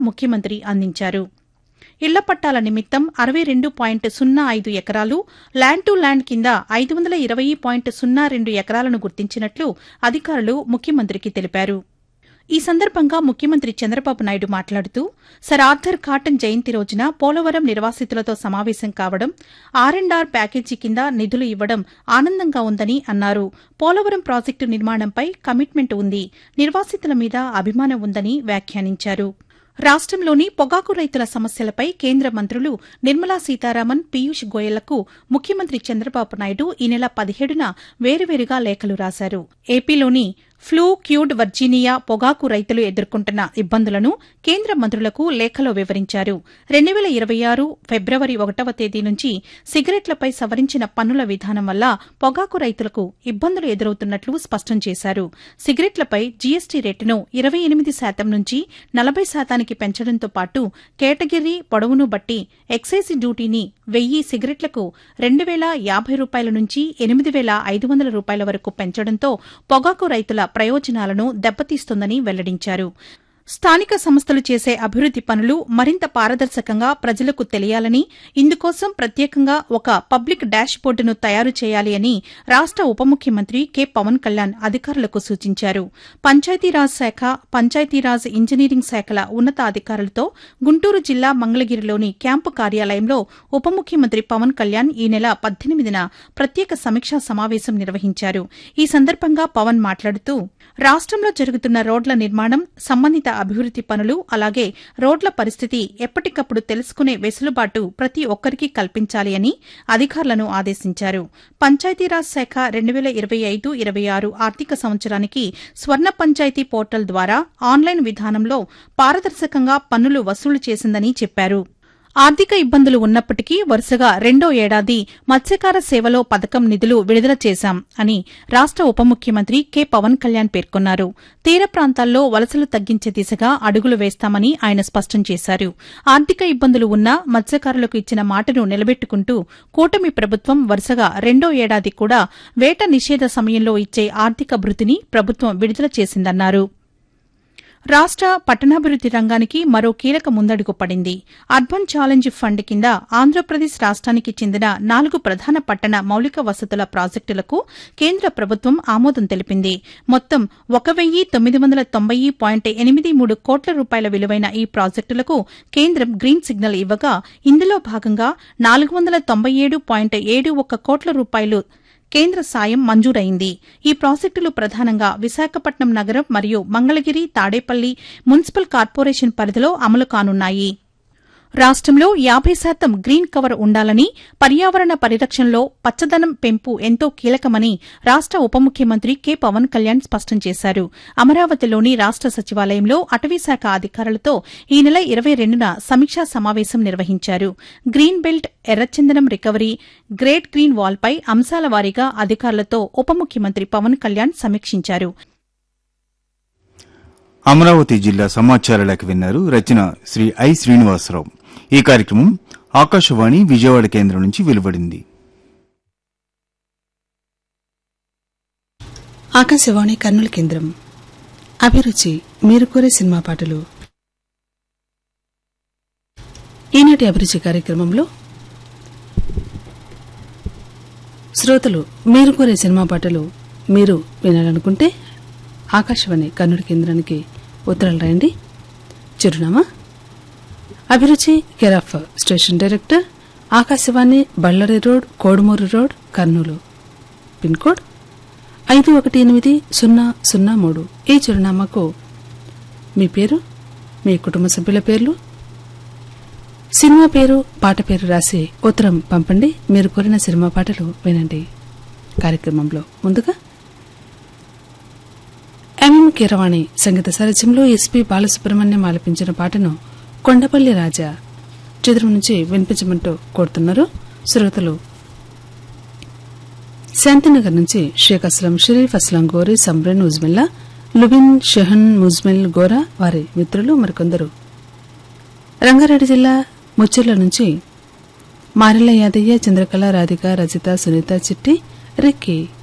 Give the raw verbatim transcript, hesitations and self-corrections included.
ముఖ్యమంత్రి అందించారు. ఇళ్ల పట్టాల నిమిత్తం అరవై రెండు పాయింట్ సున్నా ఐదు ఎకరాలు, ల్యాండ్ టు ల్యాండ్ కింద ఐదు వందల ఇరవై పాయింట్ సున్నా రెండు ఎకరాలను గుర్తించినట్లు అధికారులు ముఖ్యమంత్రికి తెలిపారు. ఈ సందర్భంగా ముఖ్యమంత్రి చంద్రబాబు నాయుడు మాట్లాడుతూ సర్ ఆర్థర్ కాటన్ జయంతి రోజున పోలవరం నిర్వాసితులతో సమావేశం కావడం, ఆర్ అండ్ ఆర్ ప్యాకేజీ కింద నిధులు ఇవ్వడం ఆనందంగా ఉందని అన్నారు. పోలవరం ప్రాజెక్టు నిర్మాణంపై కమిట్మెంట్ ఉంది, నిర్వాసితుల మీద అభిమానం ఉందని వ్యాఖ్యానించారు. రాష్టంలోని పొగాకు రైతుల సమస్యలపై కేంద్ర మంత్రులు నిర్మలా సీతారామన్, పీయూష్ గోయల్లకు ముఖ్యమంత్రి చంద్రబాబు నాయుడు ఈ నెల పదిహేడున వేరువేరుగా లేఖలు రాశారు. ఏపీలోని ఫ్లూ క్యూడ్ వర్జీనియా పొగాకు రైతులు ఎదుర్కొంటున్న ఇబ్బందులను కేంద్ర మంత్రులకు లేఖలో వివరించారు. రెండు వేల ఇరవై ఆరు ఫిబ్రవరి ఒకటవ తేదీ నుంచి సిగరెట్లపై సవరించిన పన్నుల విధానం వల్ల పొగాకు రైతులకు ఇబ్బందులు ఎదురవుతున్నట్లు స్పష్టం చేశారు. సిగరెట్లపై జీఎస్టీ రేటును ఇరవై ఎనిమిది శాతం నుంచి నలభై శాతానికి పెంచడంతో పాటు కేటగిరీ పొడవును బట్టి ఎక్సైజ్ డ్యూటీని వెయ్యి సిగరెట్లకు రెండు వేల యాభై రూపాయల నుంచి ఎనిమిది వేల ఐదు వందల రూపాయల వరకు పెంచడంతో పొగాకు రైతుల ప్రయోజనాలను దెబ్బతీస్తుందని వెల్లడించారు. స్థానిక సంస్థలు చేసే అభివృద్ది పనులు మరింత పారదర్శకంగా ప్రజలకు తెలియాలని, ఇందుకోసం ప్రత్యేకంగా ఒక పబ్లిక్ డాష్ బోర్డును తయారు చేయాలి అని రాష్ట ఉప ముఖ్యమంత్రి కె పవన్ కళ్యాణ్ అధికారులకు సూచించారు. పంచాయతీరాజ్ శాఖ, పంచాయతీరాజ్ ఇంజనీరింగ్ శాఖల ఉన్నతాధికారులతో గుంటూరు జిల్లా మంగళగిరిలోని క్యాంపు కార్యాలయంలో ఉప ముఖ్యమంత్రి పవన్ కళ్యాణ్ ఈ నెల పద్దెనిమిదిన ప్రత్యేక సమీక్షా సమావేశం నిర్వహించారు. ఈ సందర్భంగా పవన్ మాట్లాడుతూ రాష్టంలో జరుగుతున్న రోడ్ల నిర్మాణం, సంబంధిత అభివృద్ది పనులు, అలాగే రోడ్ల పరిస్థితి ఎప్పటికప్పుడు తెలుసుకునే వెసులుబాటు ప్రతి ఒక్కరికీ కల్పించాలి అని అధికారులను ఆదేశించారు. పంచాయతీరాజ్ శాఖ రెండు వేల ఇరవై ఐదు ఇరవై ఆరు ఆర్థిక సంవత్సరానికి స్వర్ణ పంచాయతీ పోర్టల్ ద్వారా ఆన్లైన్ విధానంలో పారదర్శకంగా పన్నులు వసూలు చేసిందని చెప్పారు. ఆర్థిక ఇబ్బందులు ఉన్నప్పటికీ వరుసగా రెండో ఏడాది మత్స్యకార సేవలో పథకం నిధులు విడుదల చేశాం అని రాష్ట ఉప ముఖ్యమంత్రి కె పవన్ కళ్యాణ్ పేర్కొన్నారు. తీర ప్రాంతాల్లో వలసలు తగ్గించే దిశగా అడుగులు వేస్తామని ఆయన స్పష్టం చేశారు. ఆర్థిక ఇబ్బందులు ఉన్నా మత్స్యకారులకు ఇచ్చిన మాటను నిలబెట్టుకుంటూ కూటమి ప్రభుత్వం వరుసగా రెండో ఏడాది కూడా వేట నిషేధ సమయంలో ఇచ్చే ఆర్థిక భృతిని ప్రభుత్వం విడుదల చేసిందన్నారు. రాష్ట పట్టణాభివృద్ది రంగానికి మరో కీలక ముందడుగు పడింది. అర్బన్ ఛాలెంజ్ ఫండ్ కింద ఆంధ్రప్రదేశ్ రాష్ట్రానికి చెందిన నాలుగు ప్రధాన పట్టణ మౌలిక వసతుల ప్రాజెక్టులకు కేంద్ర ప్రభుత్వం ఆమోదం తెలిపింది. మొత్తం ఒక వెయ్యి తొమ్మిది వందల తొంభై పాయింట్ ఎనిమిది మూడు కోట్ల రూపాయల విలువైన ఈ ప్రాజెక్టులకు కేంద్రం గ్రీన్ సిగ్నల్ ఇవ్వగా, ఇందులో భాగంగా నాలుగు వందల తొంభై ఏడు పాయింట్ ఏడు ఒక్క కోట్ల రూపాయలు కేంద్ర సాయం మంజూరైంది. ఈ ప్రాజెక్టులు ప్రధానంగా విశాఖపట్నం నగరం మరియు మంగళగిరి, తాడేపల్లి మున్సిపల్ కార్పొరేషన్ పరిధిలో అమలు కానున్నాయి. రాష్టంలో యాభై శాతం గ్రీన్ కవర్ ఉండాలని, పర్యావరణ పరిరక్షణలో పచ్చదనం పెంపు ఎంతో కీలకమని రాష్ట ఉప ముఖ్యమంత్రి కె పవన్ కళ్యాణ్ స్పష్టం చేశారు. అమరావతిలోని రాష్ట సచివాలయంలో అటవీశాఖ అధికారులతో ఈ నెల ఇరవై రెండున సమీక్షా సమావేశం నిర్వహించారు. గ్రీన్ బెల్ట్, ఎర్రచందనం రికవరీ, గ్రేట్ గ్రీన్ వాల్పై అంశాల వారీగా అధికారులతో ఉప ముఖ్యమంత్రి పవన్ కళ్యాణ్ సమీక్షించారు. అమరావతి జిల్లా సమాచార లేఖ విన్నారు. రచన శ్రీ ఐ శ్రీనివాసరావు. ఈ కార్యక్రమం ఆకాశవాణి విజయవాడ కేంద్రం నుంచి వెలువడింది. ఆకాశవాణి కర్నూలు కేంద్రం. అభిరుచి మీరు కోరే సినిమా పాటలు. ఈనాటి అభిరుచి కార్యక్రమంలో శ్రోతలు మీరు కోరే సినిమా పాటలు మీరు వినాలనుకుంటే ఆకాశవాణి కర్నూలు కేంద్రానికి ఉత్తరాలు రాయండి. చిరునామా అభిరుచి, care of station director, Akashvani, Ballari road, Kodumur road, Kurnool. Pin code ఐదు ఒకటి ఎనిమిది సున్నా సున్నా మూడు. ఈ చిరునామాకు మీ పేరు, మీ కుటుంబ సభ్యుల పేర్లు, సినిమా పేరు, పాట పేరు రాసి ఉత్తరం పంపండి. మీరు కోరిన సినిమా పాటలు వినండి. కార్యక్రమంలో ముందుగా ఎంఎం కీరవాణి సంగీత సారథ్యంలో ఎస్పీ బాలసుబ్రహ్మణ్యం ఆలపించిన పాటను కొండపల్లి రాజా చిత్రం నుంచి వినిపించమంటూ కోరుతున్నారు శ్రోతలు. శాంతినగర్ నుంచి షేక్ అస్లం, షరీఫ్ అస్లం గోరి, సమ్రెన్ ఉజ్మిల్లా, లుబిన్, షెహన్, ముజ్మిల్ గోరా, వారి మిత్రులు మరికొందరు. రంగారెడ్డి జిల్లా ముచ్చెర్ల నుంచి మారెల్ల యాదయ్య, చంద్రకళ, రాధిక, రజిత, సునీత, చిట్టి, రిక్కీ,